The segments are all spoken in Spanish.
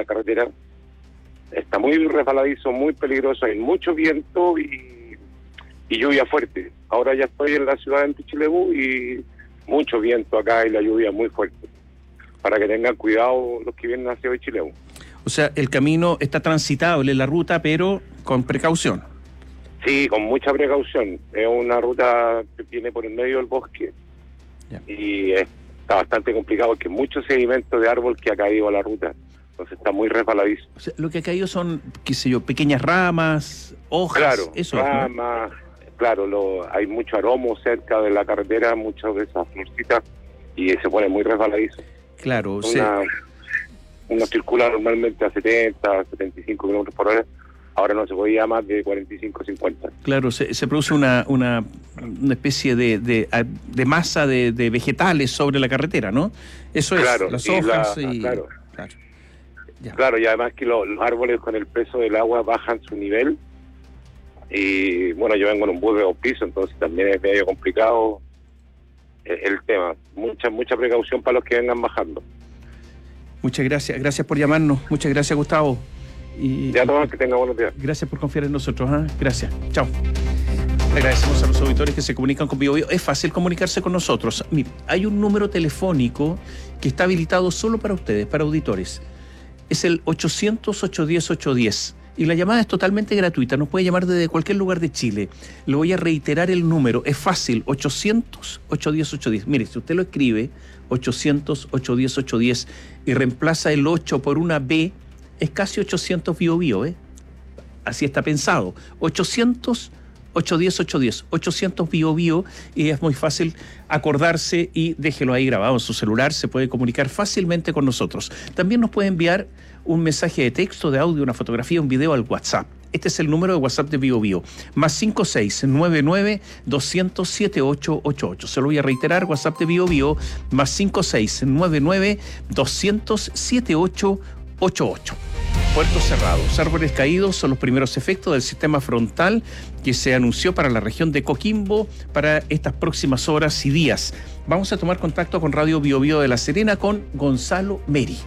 la carretera. Está muy resbaladizo, muy peligroso, hay mucho viento y lluvia fuerte. Ahora ya estoy en la ciudad de Chilebú y mucho viento acá y la lluvia muy fuerte. Para que tengan cuidado los que vienen hacia Chilebú. O sea, el camino está transitable, la ruta, pero con precaución. Sí, con mucha precaución. Es una ruta que viene por el medio del bosque. Ya. Y está bastante complicado porque mucho sedimento de árbol que ha caído a la ruta. Entonces está muy resbaladizo. O sea, lo que ha caído son, qué sé yo, pequeñas ramas, hojas. Claro, eso, ramas. ¿No? Claro, hay mucho aromo cerca de la carretera, muchas de esas florcitas, y se pone muy resbaladizo. Claro. Uno circula normalmente a 70, 75 kilómetros por hora. Ahora no se podía más de 45, 50. Claro, se produce una especie de masa de vegetales sobre la carretera, ¿no? Eso claro, es, las hojas y... Claro. Claro, y además que los árboles con el peso del agua bajan su nivel. Y bueno, yo vengo en un bus de 2 pisos, entonces también es medio complicado el tema. Mucha precaución para los que vengan bajando. Muchas gracias por llamarnos. Muchas gracias, Gustavo. Y ya todos, que tengan buenos días. Gracias por confiar en nosotros. Gracias. Chao. Le agradecemos a los auditores que se comunican con BioBio. Es fácil comunicarse con nosotros. Mire, hay un número telefónico que está habilitado solo para ustedes, para auditores. Es el 800-810-810. Y la llamada es totalmente gratuita. Nos puede llamar desde cualquier lugar de Chile. Le voy a reiterar el número. Es fácil. 800-810-810. Mire, si usted lo escribe, 800-810-810, y reemplaza el 8 por una B, es casi 800 BioBio, ¿eh? Así está pensado. 800-810-810. 800 BioBio, y es muy fácil acordarse y déjelo ahí grabado en su celular. Se puede comunicar fácilmente con nosotros. También nos puede enviar un mensaje de texto, de audio, una fotografía, un video al WhatsApp. Este es el número de WhatsApp de BioBio. +5699 200 7888. Se lo voy a reiterar, WhatsApp de BioBio, +5699 200 7888. Puertos cerrados, árboles caídos son los primeros efectos del sistema frontal que se anunció para la región de Coquimbo para estas próximas horas y días. Vamos a tomar contacto con Radio BioBio de La Serena con Gonzalo Meri.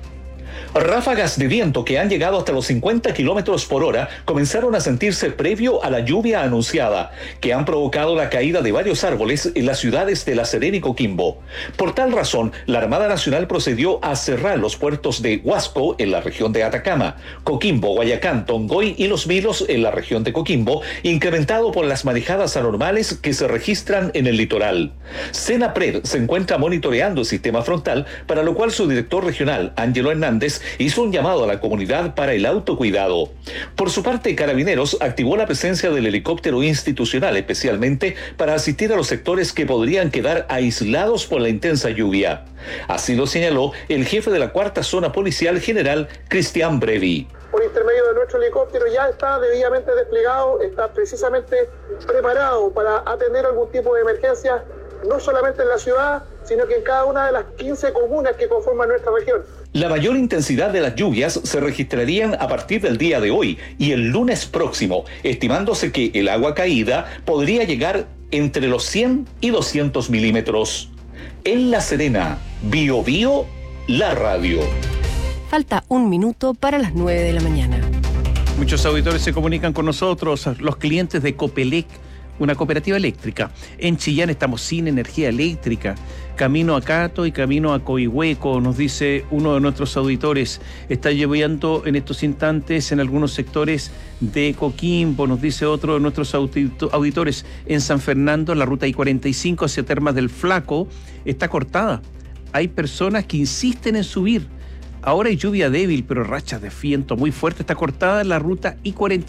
Ráfagas de viento que han llegado hasta los 50 kilómetros por hora comenzaron a sentirse previo a la lluvia anunciada, que han provocado la caída de varios árboles en las ciudades de La Serena y Coquimbo. Por tal razón, la Armada Nacional procedió a cerrar los puertos de Huasco, en la región de Atacama, Coquimbo, Guayacán, Tongoy y Los Vilos, en la región de Coquimbo, incrementado por las marejadas anormales que se registran en el litoral. Senapred se encuentra monitoreando el sistema frontal, para lo cual su director regional, Ángelo Hernández, hizo un llamado a la comunidad para el autocuidado. Por su parte, Carabineros activó la presencia del helicóptero institucional, especialmente para asistir a los sectores que podrían quedar aislados por la intensa lluvia. Así lo señaló el jefe de la 4ª Zona Policial, general Cristian Brevi. Por intermedio de nuestro helicóptero ya está debidamente desplegado, está precisamente preparado para atender algún tipo de emergencia, no solamente en la ciudad, sino que en cada una de las 15 comunas que conforman nuestra región. La mayor intensidad de las lluvias se registrarían a partir del día de hoy y el lunes próximo, estimándose que el agua caída podría llegar entre los 100 y 200 milímetros. En La Serena, BioBio, la radio. Falta 1 minuto para las 9 de la mañana. Muchos auditores se comunican con nosotros, los clientes de Copelec, una cooperativa eléctrica. En Chillán estamos sin energía eléctrica. Camino a Cato y camino a Coihueco, nos dice uno de nuestros auditores. Está lloviendo en estos instantes en algunos sectores de Coquimbo, nos dice otro de nuestros auditores. En San Fernando, la ruta I-45 hacia Termas del Flaco está cortada. Hay personas que insisten en subir. Ahora hay lluvia débil, pero rachas de viento muy fuerte. Está cortada la ruta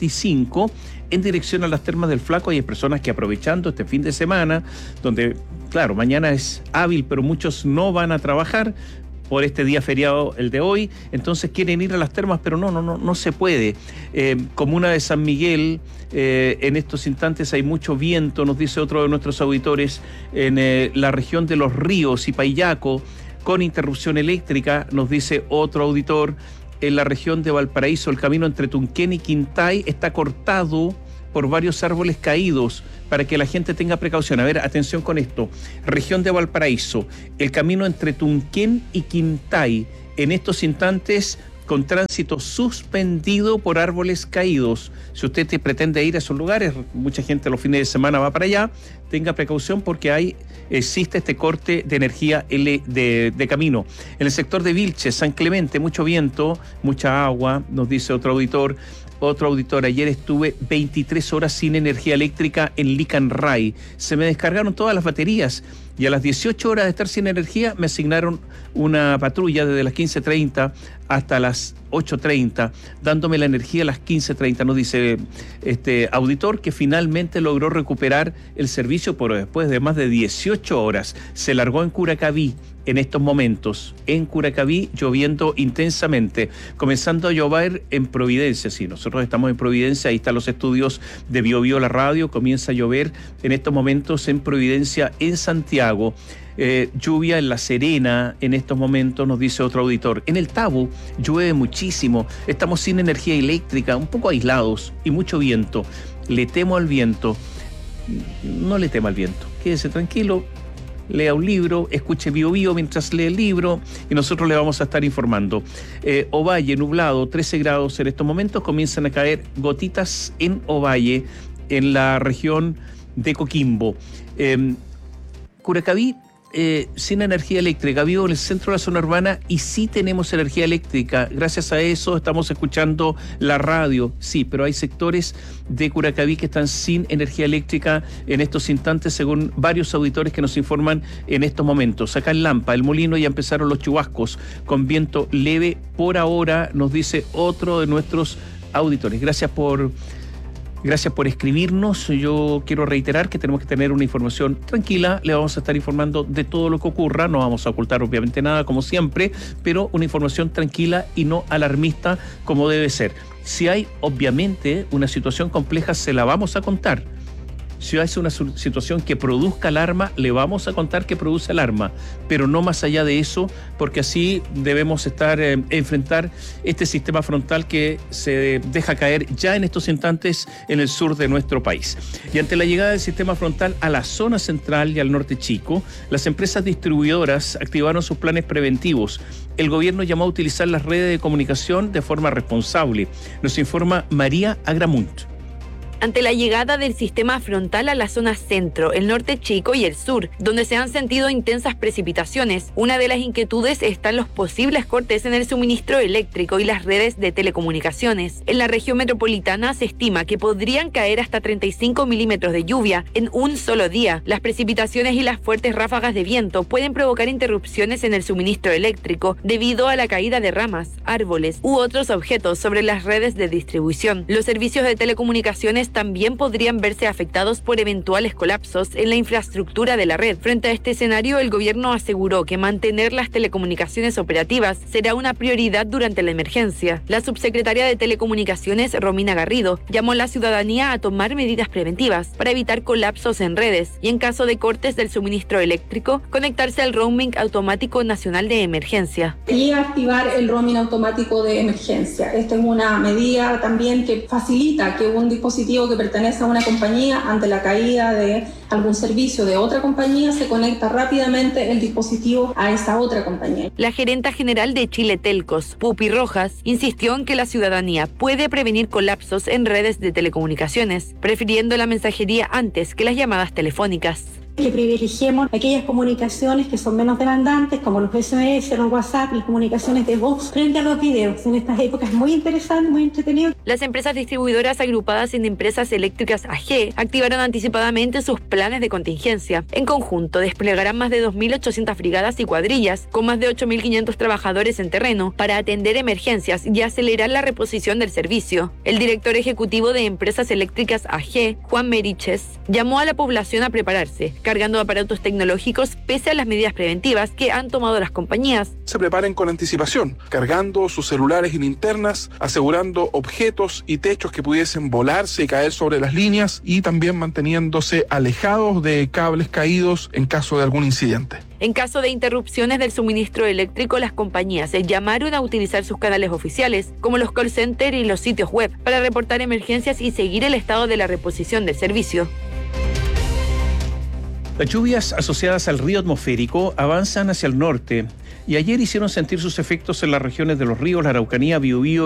I-45 en dirección a las Termas del Flaco. Hay personas que, aprovechando este fin de semana, donde, claro, mañana es hábil, pero muchos no van a trabajar por este día feriado, el de hoy, entonces quieren ir a las termas, pero no se puede. Comuna de San Miguel, en estos instantes hay mucho viento, nos dice otro de nuestros auditores, en la región de Los Ríos y Paillaco, con interrupción eléctrica, nos dice otro auditor. En la región de Valparaíso, el camino entre Tunquén y Quintay está cortado por varios árboles caídos, para que la gente tenga precaución. A ver, atención con esto. Región de Valparaíso, el camino entre Tunquén y Quintay, en estos instantes con tránsito suspendido por árboles caídos. Si usted pretende ir a esos lugares, mucha gente los fines de semana va para allá, tenga precaución porque existe este corte de energía de camino. En el sector de Vilches, San Clemente, mucho viento, mucha agua, nos dice otro auditor. Ayer estuve 23 horas sin energía eléctrica en Licanray. Se me descargaron todas las baterías y a las 18 horas de estar sin energía me asignaron una patrulla desde las 15:30 hasta las 8:30, dándome la energía a las 15:30. Nos dice este auditor que finalmente logró recuperar el servicio, pero después de más de 18 horas. Se largó en Curacaví. En estos momentos, en Curacaví, lloviendo intensamente, comenzando a llover en Providencia. Sí, nosotros estamos en Providencia, ahí están los estudios de BioBio la radio, comienza a llover en estos momentos en Providencia, en Santiago. Lluvia en La Serena en estos momentos, nos dice otro auditor. En el Tabo llueve muchísimo, estamos sin energía eléctrica, un poco aislados y mucho viento. Le temo al viento. No le tema al viento, quédese tranquilo. Lea un libro, escuche BioBio mientras lee el libro y nosotros le vamos a estar informando. Ovalle, nublado, 13 grados en estos momentos, comienzan a caer gotitas en Ovalle, en la región de Coquimbo. Curacaví, sin energía eléctrica, vivo en el centro de la zona urbana y sí tenemos energía eléctrica. Gracias a eso estamos escuchando la radio, sí, pero hay sectores de Curacaví que están sin energía eléctrica en estos instantes, según varios auditores que nos informan en estos momentos. Acá en Lampa, el Molino, ya empezaron los chubascos con viento leve por ahora, nos dice otro de nuestros auditores. Gracias por escribirnos. Yo quiero reiterar que tenemos que tener una información tranquila. Le vamos a estar informando de todo lo que ocurra. No vamos a ocultar obviamente nada, como siempre, pero una información tranquila y no alarmista como debe ser. Si hay obviamente una situación compleja, se la vamos a contar. Si hay una situación que produzca alarma, le vamos a contar que produce alarma, pero no más allá de eso, porque así debemos enfrentar este sistema frontal que se deja caer ya en estos instantes en el sur de nuestro país. Y ante la llegada del sistema frontal a la zona central y al norte chico, las empresas distribuidoras activaron sus planes preventivos. El gobierno llamó a utilizar las redes de comunicación de forma responsable. Nos informa María Agramunt. Ante la llegada del sistema frontal a la zona centro, el norte chico y el sur, donde se han sentido intensas precipitaciones, una de las inquietudes están los posibles cortes en el suministro eléctrico y las redes de telecomunicaciones. En la región metropolitana se estima que podrían caer hasta 35 milímetros de lluvia en un solo día. Las precipitaciones y las fuertes ráfagas de viento pueden provocar interrupciones en el suministro eléctrico debido a la caída de ramas, árboles u otros objetos sobre las redes de distribución. Los servicios de telecomunicaciones también podrían verse afectados por eventuales colapsos en la infraestructura de la red. Frente a este escenario, el gobierno aseguró que mantener las telecomunicaciones operativas será una prioridad durante la emergencia. La subsecretaria de Telecomunicaciones, Romina Garrido, llamó a la ciudadanía a tomar medidas preventivas para evitar colapsos en redes y, en caso de cortes del suministro eléctrico, conectarse al roaming automático nacional de emergencia. Y activar el roaming automático de emergencia. Esta es una medida también que facilita que un dispositivo que pertenece a una compañía, ante la caída de algún servicio de otra compañía, se conecta rápidamente el dispositivo a esa otra compañía. La gerenta general de Chile Telcos, Pupi Rojas, insistió en que la ciudadanía puede prevenir colapsos en redes de telecomunicaciones, prefiriendo la mensajería antes que las llamadas telefónicas. Que privilegiemos aquellas comunicaciones que son menos demandantes, como los SMS, los WhatsApp, las comunicaciones de voz, frente a los videos. En estas épocas muy interesante, muy entretenido. Las empresas distribuidoras agrupadas en Empresas Eléctricas AG activaron anticipadamente sus planes de contingencia. En conjunto, desplegarán más de 2.800 brigadas y cuadrillas, con más de 8.500 trabajadores en terreno, para atender emergencias y acelerar la reposición del servicio. El director ejecutivo de Empresas Eléctricas AG, Juan Meriches, llamó a la población a prepararse, cargando aparatos tecnológicos pese a las medidas preventivas que han tomado las compañías. Se preparen con anticipación, cargando sus celulares y linternas, asegurando objetos y techos que pudiesen volarse y caer sobre las líneas, y también manteniéndose alejados de cables caídos en caso de algún incidente. En caso de interrupciones del suministro eléctrico, las compañías se llamaron a utilizar sus canales oficiales, como los call centers y los sitios web, para reportar emergencias y seguir el estado de la reposición del servicio. Las lluvias asociadas al río atmosférico avanzan hacia el norte y ayer hicieron sentir sus efectos en las regiones de Los Ríos, la Araucanía, Biobío